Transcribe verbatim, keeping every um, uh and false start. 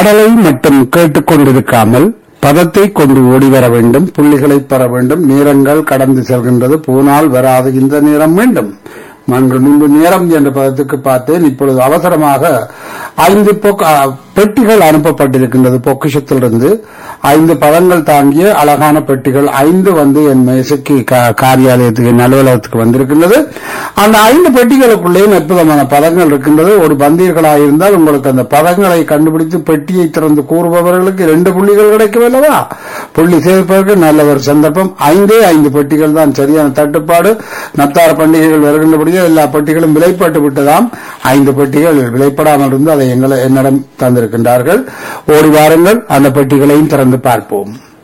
பாடலை மட்டும் கேட்டுக்கொண்டிருக்காமல் பதத்தை கொண்டு ஓடி வர வேண்டும், புள்ளிகளை பெற வேண்டும். நேரங்கள் கடந்து செல்கின்றது, போனால் வராது இந்த நேரம் வேண்டும். மன்று முன்பு நேரம் என்ற பதத்துக்கு பார்த்தேன். இப்பொழுது அவசரமாக ஐந்து பெட்டிகள் அனுப்பப்பட்டிருக்கின்றது பொக்கிஷத்திலிருந்து. ஐந்து பதங்கள் தாங்கிய அழகான பெட்டிகள் ஐந்து வந்து என் மேசைக்கு காரியாலயத்துக்கு அலுவலகத்துக்கு வந்திருக்கின்றது. அந்த ஐந்து பெட்டிகளுக்குள்ளே அற்புதமான பதங்கள் இருக்கின்றது. ஒரு பந்தீர்களாக இருந்தால் உங்களுக்கு அந்த பதங்களை கண்டுபிடித்து பெட்டியை திறந்து கூறுபவர்களுக்கு இரண்டு புள்ளிகள் கிடைக்கும் அல்லவா? புள்ளி சேர்ப்பதற்கு நல்ல ஒரு சந்தர்ப்பம். ஐந்தே ஐந்து பெட்டிகள் தான் சரியான தட்டுப்பாடு. நத்தார பண்டிகைகள் வருகின்றபடியே எல்லா பெட்டிகளும் விலைப்பட்டு விட்டதாம். ஐந்து பெட்டிகள் விலைப்படாமல் இருந்து அதை எங்களை என்னிடம் தந்திருக்கின்றார்கள். ஓடி வாருங்கள், அந்த பெட்டிகளையும் திறந்து பார்ப்போம்.